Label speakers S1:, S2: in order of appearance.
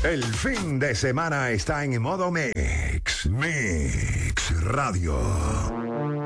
S1: El fin de semana está en modo Mix. Mix Radio.